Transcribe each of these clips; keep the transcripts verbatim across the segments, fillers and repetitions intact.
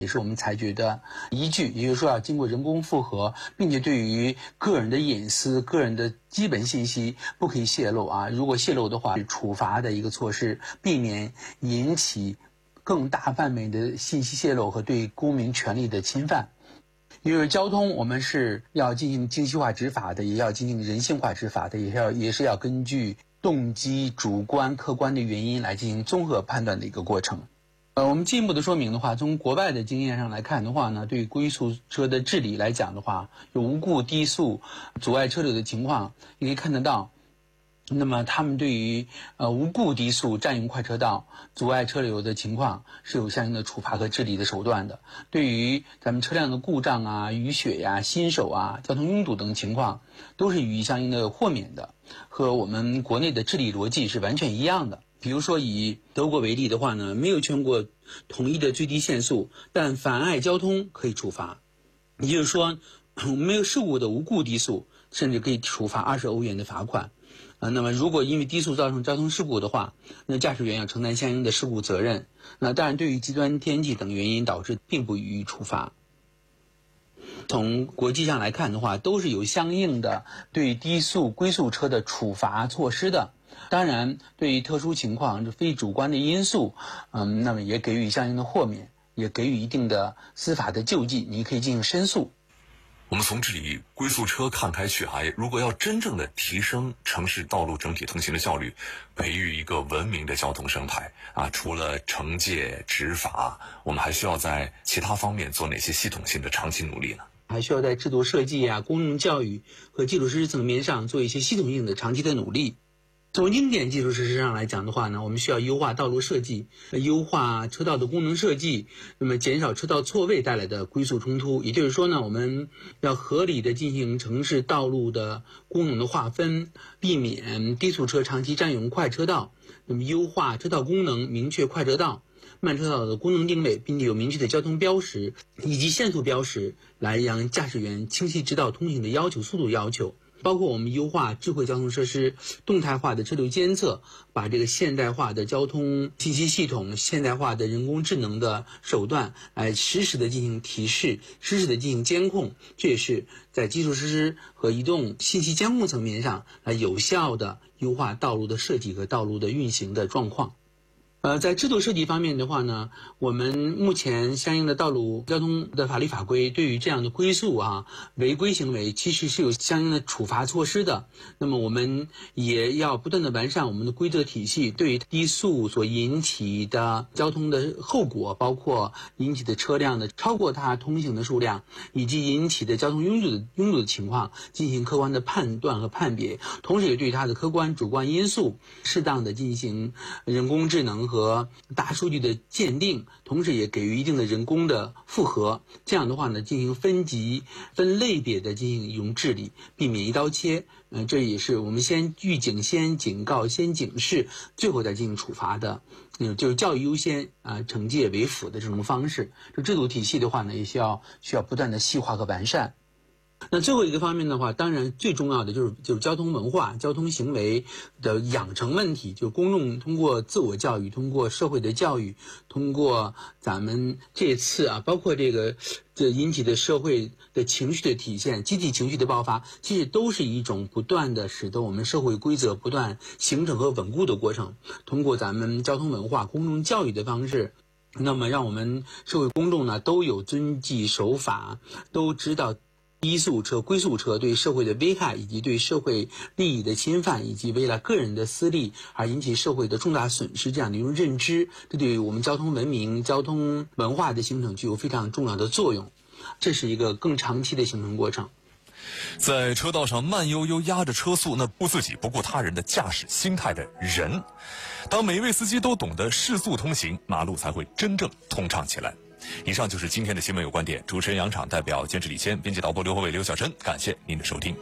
也是我们裁决的依据，也就是说要经过人工复核，并且对于个人的隐私、个人的基本信息不可以泄露啊。如果泄露的话，是处罚的一个措施，避免引起更大范围的信息泄露和对公民权利的侵犯。因为交通，我们是要进行精细化执法的，也要进行人性化执法的，也是要也是要根据动机、主观、客观的原因来进行综合判断的一个过程。呃，我们进一步的说明的话，从国外的经验上来看的话呢，对于龟速车的治理来讲的话，有无故低速阻碍车流的情况，你可以看得到。那么他们对于呃无故低速占用快车道、阻碍车流的情况是有相应的处罚和治理的手段的。对于咱们车辆的故障啊、雨雪呀、啊、新手啊、交通拥堵等情况，都是予以相应的豁免的，和我们国内的治理逻辑是完全一样的。比如说以德国为例的话呢，没有全国统一的最低限速，但妨碍交通可以处罚。也就是说，没有事故的无故低速，甚至可以处罚二十欧元的罚款。啊，那么如果因为低速造成交通事故的话，那驾驶员要承担相应的事故责任。那当然，对于极端天气等原因导致，并不予以处罚。从国际上来看的话，都是有相应的对低速龟速车的处罚措施的。当然，对于特殊情况、非主观的因素，嗯，那么也给予相应的豁免，也给予一定的司法的救济，你可以进行申诉。 我们从治理龟速车看开去啊，如果要真正的提升城市道路整体通行的效率，培育一个文明的交通生态啊，除了惩戒执法，我们还需要在其他方面做哪些系统性的长期努力呢？ 还需要在制度设计啊、公众教育和基础设施层面上做一些系统性的长期的努力。从硬件基础设施上来讲的话呢，我们需要优化道路设计，优化车道的功能设计，那么减少车道错位带来的龟速冲突。也就是说呢，我们要合理的进行城市道路的功能的划分，避免低速车长期占用快车道。那么优化车道功能，明确快车道、慢车道的功能定位，并且有明确的交通标识以及限速标识，来让驾驶员清晰知道通行的要求、速度要求。包括我们优化智慧交通设施、动态化的车流监测，把这个现代化的交通信息系统、现代化的人工智能的手段来实时的进行提示、实时的进行监控，这也是在基础设施和移动信息监控层面上来有效的优化道路的设计和道路的运行的状况。呃，在制度设计方面的话呢，我们目前相应的道路交通的法律法规对于这样的龟速啊违规行为，其实是有相应的处罚措施的。那么我们也要不断的完善我们的规则体系，对于低速所引起的交通的后果，包括引起的车辆的超过它通行的数量，以及引起的交通拥堵的拥堵的情况，进行客观的判断和判别，同时也对它的客观主观因素适当的进行人工智能和大数据的鉴定，同时也给予一定的人工的复核。这样的话呢，进行分级、分类别的进行一种治理，避免一刀切。呃，这也是我们先预警、先警告、先警示，最后再进行处罚的，嗯，就是教育优先啊、呃，惩戒为辅的这种方式。这制度体系的话呢，也需要需要不断的细化和完善。那最后一个方面的话，当然最重要的就是就是交通文化、交通行为的养成问题，就是公众通过自我教育、通过社会的教育、通过咱们这次啊，包括这个这引起的社会的情绪的体现、集体情绪的爆发，其实都是一种不断的使得我们社会规则不断形成和稳固的过程。通过咱们交通文化、公众教育的方式，那么让我们社会公众呢都有遵纪守法，都知道低速车、龟速车对社会的危害，以及对社会利益的侵犯，以及为了个人的私利而引起社会的重大损失，这样的一种认知，这对于我们交通文明、交通文化的形成具有非常重要的作用。这是一个更长期的形成过程。 在车道上慢悠悠压着车速，那顾自己不顾他人的驾驶心态的人，当每一位司机都懂得适速通行，马路才会真正通畅起来。以上就是今天的新闻有观点，主持人杨昶，代表监制李谦，编辑导播刘和伟、刘小晨，感谢您的收听。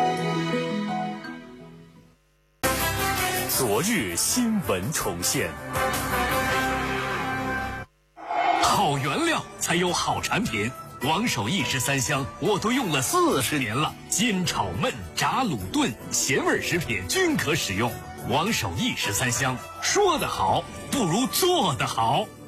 昨日新闻重现，好原料才有好产品。王守义十三香我都用了四十年了，煎炒焖炸卤炖咸味食品均可使用。王守义十三香，说得好不如做得好。